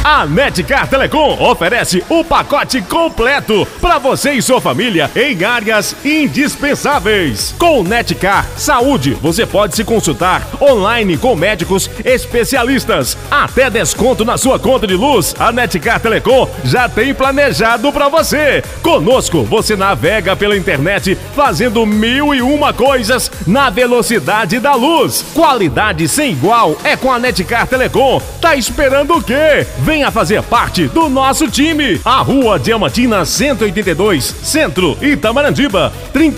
A Netcar Telecom oferece o pacote completo para você e sua família em áreas indispensáveis. Com Netcar Saúde, você pode se consultar online com médicos especialistas. Até desconto na sua conta de luz, a Netcar Telecom já tem planejado para você. Conosco, você navega pela internet fazendo 1001 coisas na velocidade da luz. Qualidade sem igual é com a Netcar Telecom. Tá esperando o quê? Venha fazer parte do nosso time. A Rua Diamantina 182, Centro, Itamarandiba,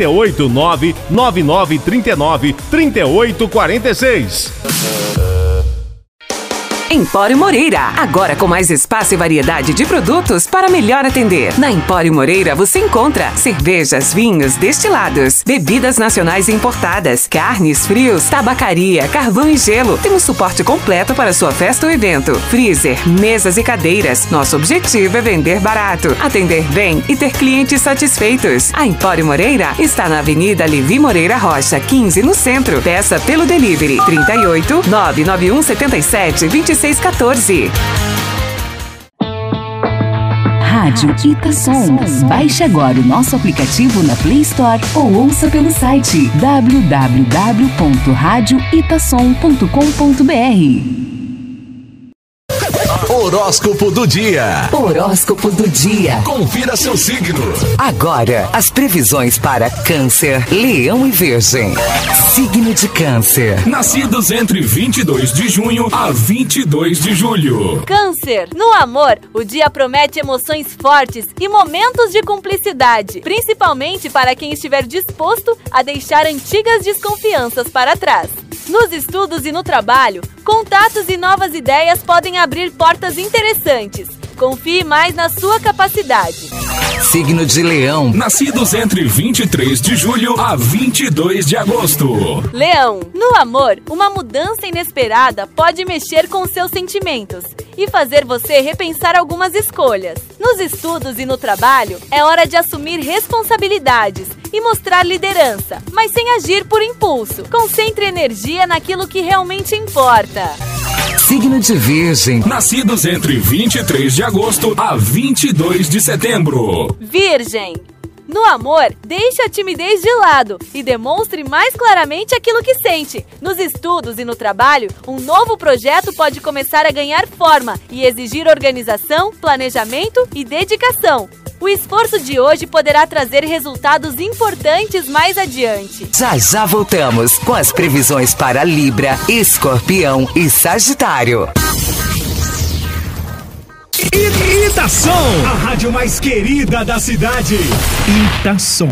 38999393846. Empório Moreira, agora com mais espaço e variedade de produtos para melhor atender. Na Empório Moreira você encontra cervejas, vinhos, destilados, bebidas nacionais e importadas, carnes, frios, tabacaria, carvão e gelo. Temos suporte completo para sua festa ou evento, freezer, mesas e cadeiras. Nosso objetivo é vender barato, atender bem e ter clientes satisfeitos. A Empório Moreira está na Avenida Levi Moreira Rocha, 15, no centro. Peça pelo delivery 38 99177 2614. Rádio Itasom. Baixe agora o nosso aplicativo na Play Store ou ouça pelo site www.radioitasom.com.br. Horóscopo do dia. Horóscopo do dia. Confira seu signo. Agora, as previsões para Câncer, Leão e Virgem. Signo de Câncer. Nascidos entre 22 de junho a 22 de julho. Câncer, no amor, o dia promete emoções fortes e momentos de cumplicidade, principalmente para quem estiver disposto a deixar antigas desconfianças para trás. Nos estudos e no trabalho, contatos e novas ideias podem abrir portas interessantes. Confie mais na sua capacidade. Signo de Leão. Nascidos entre 23 de julho a 22 de agosto. Leão, no amor, uma mudança inesperada pode mexer com seus sentimentos e fazer você repensar algumas escolhas. Nos estudos e no trabalho, é hora de assumir responsabilidades e mostrar liderança, mas sem agir por impulso. Concentre energia naquilo que realmente importa. Signo de Virgem. Nascidos entre 23 de agosto a 22 de setembro. Virgem, no amor, deixe a timidez de lado e demonstre mais claramente aquilo que sente. Nos estudos e no trabalho, um novo projeto pode começar a ganhar forma e exigir organização, planejamento e dedicação. O esforço de hoje poderá trazer resultados importantes mais adiante. Já voltamos com as previsões para Libra, Escorpião e Sagitário. Itasom, a rádio mais querida da cidade. Itasom.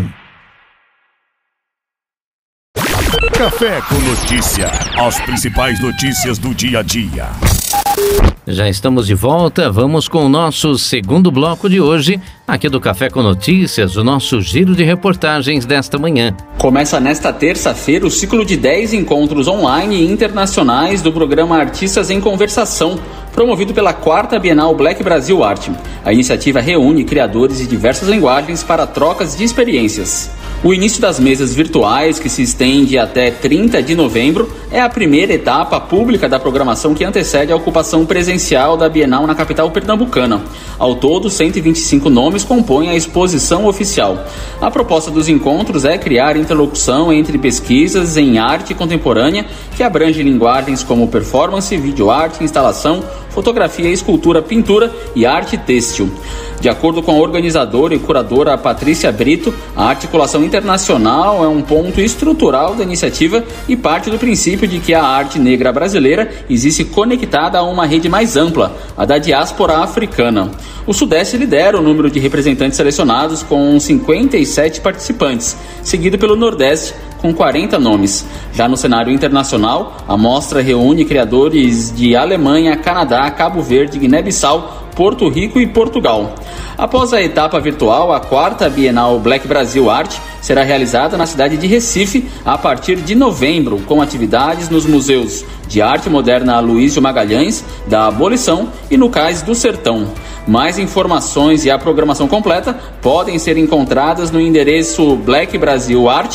Café com Notícia. As principais notícias do dia a dia. Já estamos de volta, vamos com o nosso segundo bloco de hoje, aqui do Café com Notícias, o nosso giro de reportagens desta manhã. Começa nesta terça-feira o ciclo de 10 encontros online e internacionais do programa Artistas em Conversação, promovido pela 4ª Bienal Black Brasil Art. A iniciativa reúne criadores de diversas linguagens para trocas de experiências. O início das mesas virtuais, que se estende até 30 de novembro, é a primeira etapa pública da programação que antecede a ocupação presencial da Bienal na capital pernambucana. Ao todo, 125 nomes compõem a exposição oficial. A proposta dos encontros é criar interlocução entre pesquisas em arte contemporânea, que abrange linguagens como performance, videoarte, instalação, fotografia, escultura, pintura e arte têxtil. De acordo com a organizadora e curadora Patrícia Brito, a articulação internacional é um ponto estrutural da iniciativa e parte do princípio de que a arte negra brasileira existe conectada a uma rede mais ampla, a da diáspora africana. O Sudeste lidera o número de representantes selecionados, com 57 participantes, seguido pelo Nordeste, com 40 nomes. Já no cenário internacional, a mostra reúne criadores de Alemanha, Canadá, Cabo Verde, Guiné-Bissau, Porto Rico e Portugal. Após a etapa virtual, a 4ª Bienal Black Brasil Art será realizada na cidade de Recife a partir de novembro, com atividades nos museus de arte moderna Aloysio Magalhães, da Abolição e no Cais do Sertão. Mais informações e a programação completa podem ser encontradas no endereço blackbrasilart.com.br.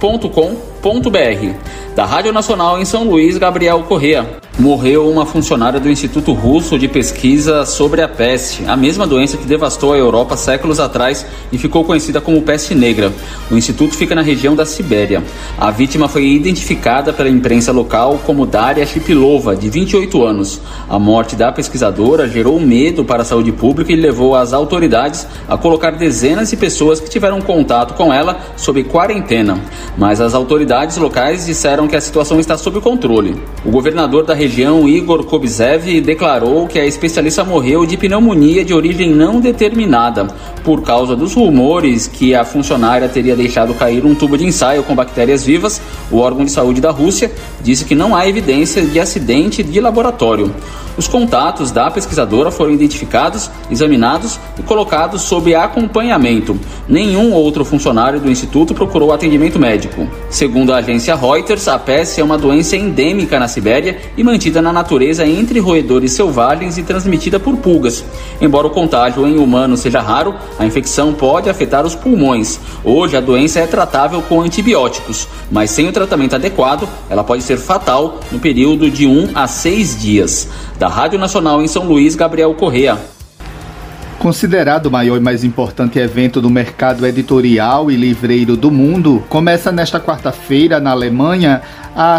Da Rádio Nacional em São Luís, Gabriel Correa. Morreu uma funcionária do Instituto Russo de Pesquisa sobre a Peste, a mesma doença que devastou a Europa séculos atrás e ficou conhecida como peste negra. O instituto fica na região da Sibéria. A vítima foi identificada pela imprensa local como Daria Shipilova, de 28 anos. A morte da pesquisadora gerou medo para a saúde pública e levou as autoridades a colocar dezenas de pessoas que tiveram contato com ela sob quarentena. Mas as autoridades locais disseram que a situação está sob controle. O governador da região, Igor Kobzev, declarou que a especialista morreu de pneumonia de origem não determinada, por causa dos rumores que a funcionária teria deixado cair um tubo de ensaio com bactérias vivas. O órgão de saúde da Rússia disse que não há evidência de acidente de laboratório. Os contatos da pesquisadora foram identificados, examinados e colocados sob acompanhamento. Nenhum outro funcionário do instituto procurou atendimento médico. Segundo a agência Reuters, a peste é uma doença endêmica na Sibéria e mantida na natureza entre roedores selvagens e transmitida por pulgas. Embora o contágio em humanos seja raro, a infecção pode afetar os pulmões. Hoje, a doença é tratável com antibióticos, mas sem o tratamento adequado, ela pode ser fatal no período de 1 a 6 dias. Da Rádio Nacional em São Luís, Gabriel Correa. Considerado o maior e mais importante evento do mercado editorial e livreiro do mundo, começa nesta quarta-feira, na Alemanha, a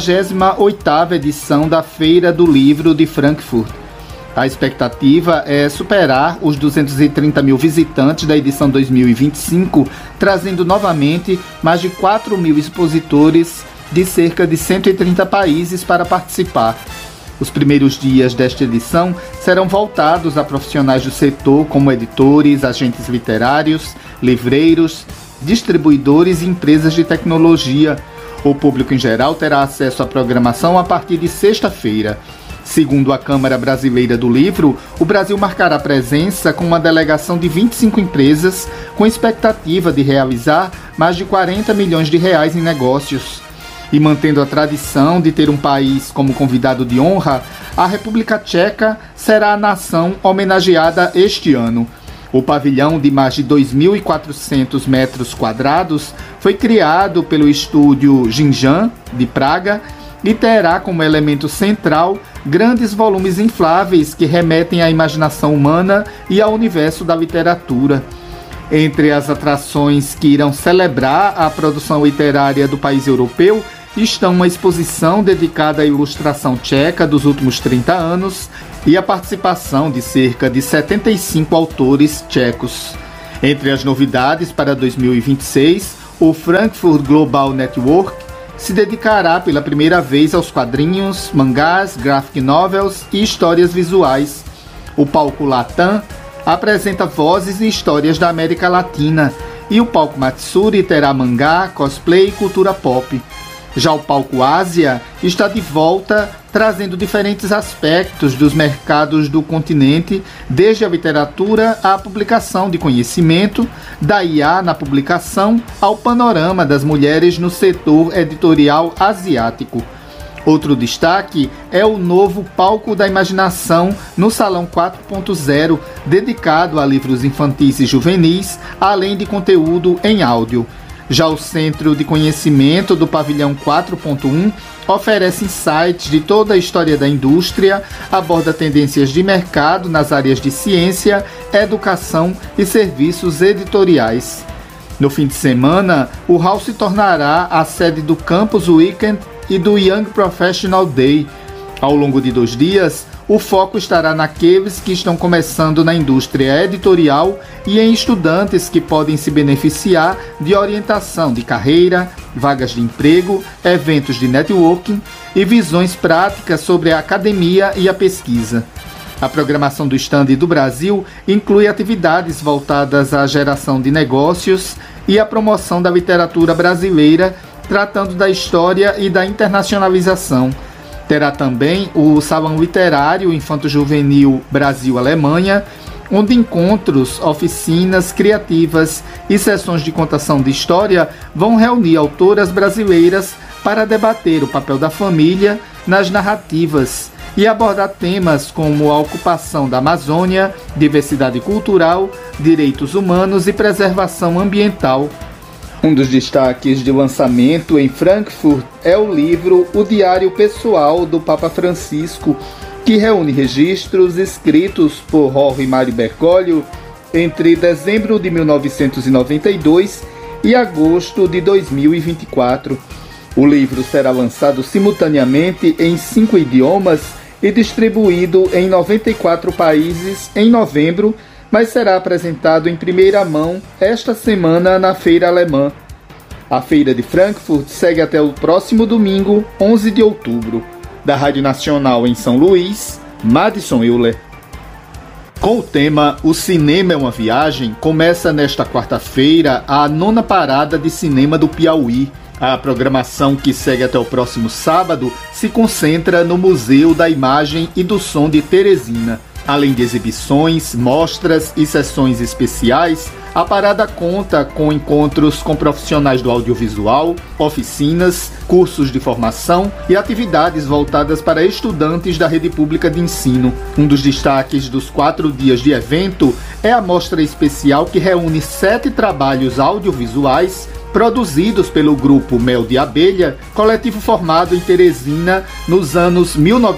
78ª edição da Feira do Livro de Frankfurt. A expectativa é superar os 230 mil visitantes da edição 2025, trazendo novamente mais de 4 mil expositores de cerca de 130 países para participar. Os primeiros dias desta edição serão voltados a profissionais do setor como editores, agentes literários, livreiros, distribuidores e empresas de tecnologia. O público em geral terá acesso à programação a partir de sexta-feira. Segundo a Câmara Brasileira do Livro, o Brasil marcará presença com uma delegação de 25 empresas, com expectativa de realizar mais de 40 milhões de reais em negócios. E mantendo a tradição de ter um país como convidado de honra, a República Tcheca será a nação homenageada este ano. O pavilhão de mais de 2.400 metros quadrados foi criado pelo estúdio Ginjan, de Praga, e terá como elemento central grandes volumes infláveis que remetem à imaginação humana e ao universo da literatura. Entre as atrações que irão celebrar a produção literária do país europeu estão uma exposição dedicada à ilustração tcheca dos últimos 30 anos e a participação de cerca de 75 autores tchecos. Entre as novidades para 2026, o Frankfurt Global Network se dedicará pela primeira vez aos quadrinhos, mangás, graphic novels e histórias visuais. O palco Latam apresenta vozes e histórias da América Latina e o palco Matsuri terá mangá, cosplay e cultura pop. Já o palco Ásia está de volta, trazendo diferentes aspectos dos mercados do continente, desde a literatura à publicação de conhecimento, da IA na publicação ao panorama das mulheres no setor editorial asiático. Outro destaque é o novo Palco da Imaginação no Salão 4.0, dedicado a livros infantis e juvenis, além de conteúdo em áudio. Já o Centro de Conhecimento do Pavilhão 4.1 oferece insights de toda a história da indústria, aborda tendências de mercado nas áreas de ciência, educação e serviços editoriais. No fim de semana, o hall se tornará a sede do Campus Weekend e do Young Professional Day. Ao longo de 2 dias, o foco estará naqueles que estão começando na indústria editorial e em estudantes que podem se beneficiar de orientação de carreira, vagas de emprego, eventos de networking e visões práticas sobre a academia e a pesquisa. A programação do stand do Brasil inclui atividades voltadas à geração de negócios e à promoção da literatura brasileira, tratando da história e da internacionalização. Terá também o Salão Literário Infanto-Juvenil Brasil-Alemanha, onde encontros, oficinas criativas e sessões de contação de história vão reunir autoras brasileiras para debater o papel da família nas narrativas e abordar temas como a ocupação da Amazônia, diversidade cultural, direitos humanos e preservação ambiental. Um dos destaques de lançamento em Frankfurt é o livro O Diário Pessoal do Papa Francisco, que reúne registros escritos por Jorge Mário Bergoglio entre dezembro de 1992 e agosto de 2024. O livro será lançado simultaneamente em 5 idiomas e distribuído em 94 países em novembro, mas será apresentado em primeira mão esta semana na Feira Alemã. A Feira de Frankfurt segue até o próximo domingo, 11 de outubro. Da Rádio Nacional em São Luís, Madison Euler. Com o tema O Cinema é uma Viagem, começa nesta quarta-feira a 9ª Parada de Cinema do Piauí. A programação, que segue até o próximo sábado, se concentra no Museu da Imagem e do Som de Teresina. Além de exibições, mostras e sessões especiais, a parada conta com encontros com profissionais do audiovisual, oficinas, cursos de formação e atividades voltadas para estudantes da rede pública de ensino. Um dos destaques dos 4 dias de evento é a mostra especial que reúne 7 trabalhos audiovisuais produzidos pelo grupo Mel de Abelha, coletivo formado em Teresina nos anos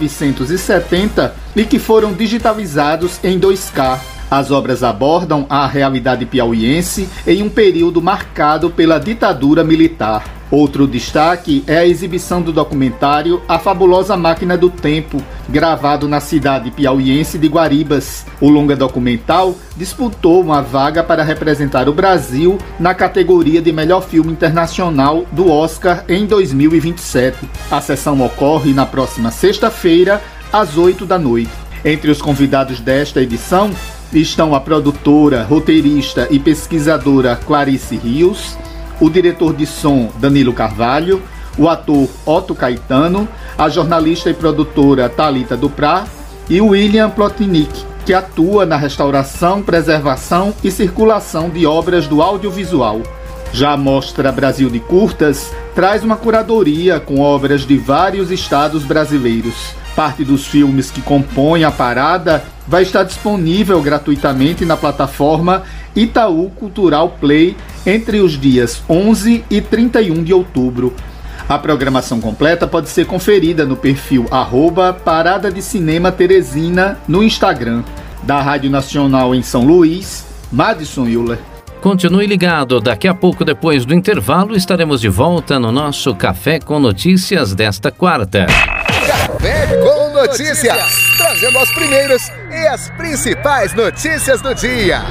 1970 e que foram digitalizados em 2K. As obras abordam a realidade piauiense em um período marcado pela ditadura militar. Outro destaque é a exibição do documentário A Fabulosa Máquina do Tempo, gravado na cidade piauiense de Guaribas. O longa documental disputou uma vaga para representar o Brasil na categoria de melhor filme internacional do Oscar em 2027. A sessão ocorre na próxima sexta-feira, às 8 da noite. Entre os convidados desta edição estão a produtora, roteirista e pesquisadora Clarice Rios, o diretor de som Danilo Carvalho, o ator Otto Caetano, a jornalista e produtora Thalita Duprá e o William Plotnick, que atua na restauração, preservação e circulação de obras do audiovisual. Já a Mostra Brasil de Curtas traz uma curadoria com obras de vários estados brasileiros. Parte dos filmes que compõem a parada vai estar disponível gratuitamente na plataforma Itaú Cultural Play entre os dias 11 e 31 de outubro. A programação completa pode ser conferida no perfil @Parada de Cinema Teresina no Instagram. Da Rádio Nacional em São Luís, Madison Euler. Continue ligado, daqui a pouco, depois do intervalo, estaremos de volta no nosso Café com Notícias desta quarta. Café com Notícias, trazendo as primeiras e as principais notícias do dia.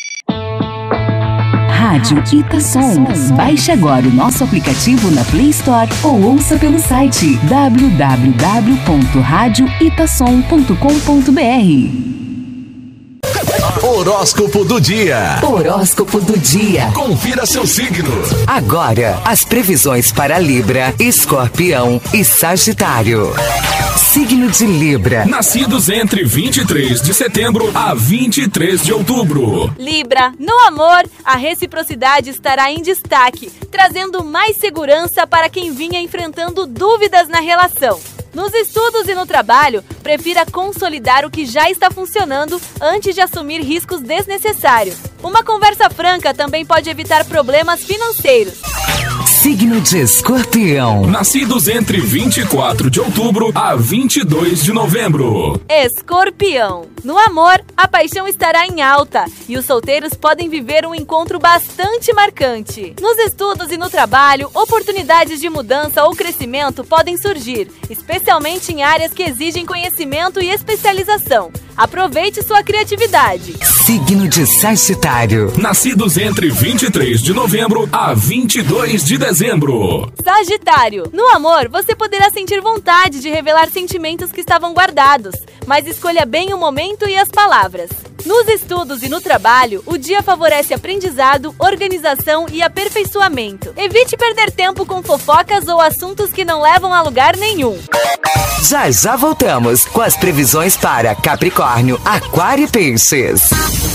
Rádio Itasom. Baixe agora o nosso aplicativo na Play Store ou ouça pelo site www.radioitasom.com.br. Horóscopo do dia. Horóscopo do dia. Confira seu signo. Agora, as previsões para Libra, Escorpião e Sagitário. Signo de Libra. Nascidos entre 23 de setembro a 23 de outubro. Libra, no amor, a reciprocidade estará em destaque, trazendo mais segurança para quem vinha enfrentando dúvidas na relação. Nos estudos e no trabalho, prefira consolidar o que já está funcionando antes de assumir riscos desnecessários. Uma conversa franca também pode evitar problemas financeiros. Signo de Escorpião. Nascidos entre 24 de outubro a 22 de novembro. Escorpião. No amor, a paixão estará em alta e os solteiros podem viver um encontro bastante marcante. Nos estudos e no trabalho, oportunidades de mudança ou crescimento podem surgir, especialmente em áreas que exigem conhecimento e especialização. Aproveite sua criatividade. Signo de Sagitário. Nascidos entre 23 de novembro a 22 de dezembro. Sagitário. No amor, você poderá sentir vontade de revelar sentimentos que estavam guardados, mas escolha bem o momento e as palavras. Nos estudos e no trabalho, o dia favorece aprendizado, organização e aperfeiçoamento. Evite perder tempo com fofocas ou assuntos que não levam a lugar nenhum. Já voltamos com as previsões para Capricórnio, Aquário e Peixes.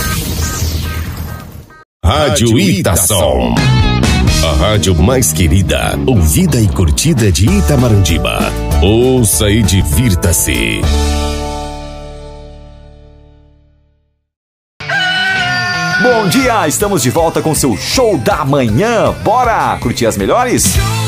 Rádio Itasom. A rádio mais querida, ouvida e curtida de Itamarandiba. Ouça e divirta-se. Bom dia, estamos de volta com seu Show da Manhã. Bora curtir as melhores?